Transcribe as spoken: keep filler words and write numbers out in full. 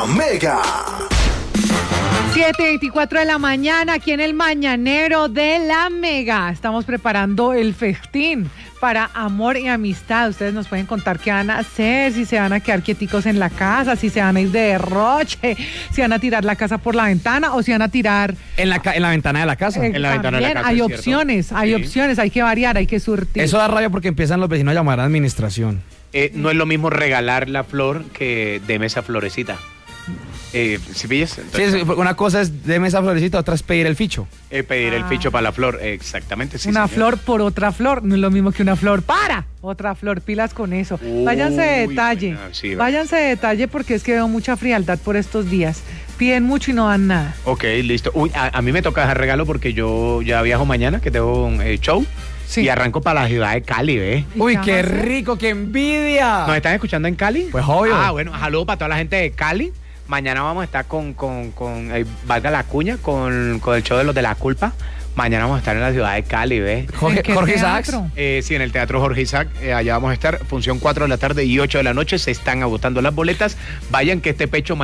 La Mega. siete veinticuatro de la mañana, aquí en el Mañanero de La Mega. Estamos preparando el festín para amor y amistad. Ustedes nos pueden contar qué van a hacer, si se van a quedar quieticos en la casa, si se van a ir de derroche, si van a tirar la casa por la ventana o si van a tirar... En la, en la ventana de la casa. Eh, en la ventana también de la casa. hay ¿es opciones, cierto? hay Sí. opciones, hay que variar, hay que surtir. Eso da rabia porque empiezan los vecinos a llamar a la administración. Eh, no es lo mismo regalar la flor que deme esa florecita. Eh, ¿Sí pillas? Sí, Entonces, es- una cosa es deme esa florecita, otra es pedir el ficho. eh, pedir el Ah. ficho para la flor, eh, exactamente. Sí, una señor. flor por otra flor, no es lo mismo que una flor para otra flor, pilas con eso. Uy, Váyanse de detalle, buena, sí, váyanse de detalle porque es que veo mucha frialdad por estos días. Piden mucho y no dan nada. Ok, listo. Uy, a, a mí me toca dejar regalo porque yo ya viajo mañana, que tengo un eh, show. Sí. Y arranco para la ciudad de Cali, ¿ves? ¿Y Uy, qué qué van a hacer? rico, qué envidia. ¿Nos están escuchando en Cali? Pues obvio. Ah, bueno, saludos para toda la gente de Cali. Mañana vamos a estar con, con, con eh, valga la cuña, con, con el show de los de la culpa. Mañana vamos a estar en la ciudad de Cali, ¿ves? Jorge, ¿En qué Jorge Isaacs. teatro? Eh, sí, en el Teatro Jorge Isaac, eh, allá vamos a estar, función cuatro de la tarde y ocho de la noche, se están agotando las boletas, vayan que este pecho